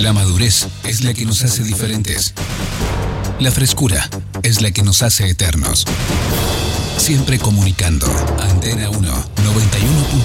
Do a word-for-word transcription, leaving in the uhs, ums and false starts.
La madurez es la que nos hace diferentes. La frescura es la que nos hace eternos. Siempre comunicando. Antena uno, noventa y uno punto uno.